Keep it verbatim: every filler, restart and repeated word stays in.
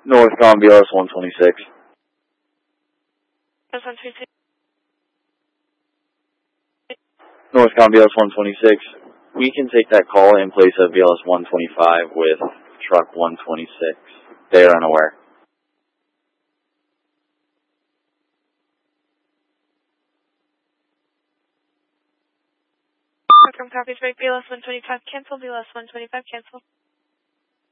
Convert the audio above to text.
Northbound B L S one twenty-six. B L S one twenty-six. Northbound B L S one twenty-six. We can take that call in place of B L S one twenty-five with truck one twenty-six. They are unaware. From copies, right, B L S one twenty-five cancel, B L S one twenty-five cancel.